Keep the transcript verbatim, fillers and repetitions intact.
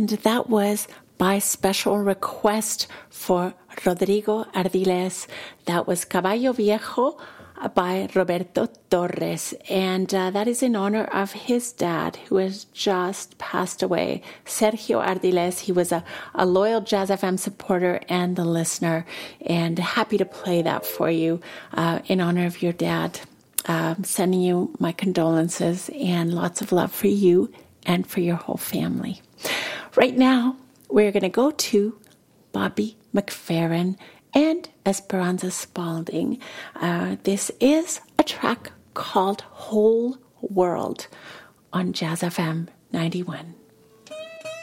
And that was by special request for Rodrigo Ardiles. That was Caballo Viejo by Roberto Torres. And uh, that is in honor of his dad, who has just passed away, Sergio Ardiles. He was a, a loyal Jazz F M supporter and the listener. And happy to play that for you uh, in honor of your dad. Um, sending you my condolences and lots of love for you and for your whole family. Right now, we're going to go to Bobby McFerrin and Esperanza Spalding. Uh, this is a track called Whole World on Jazz F M ninety-one.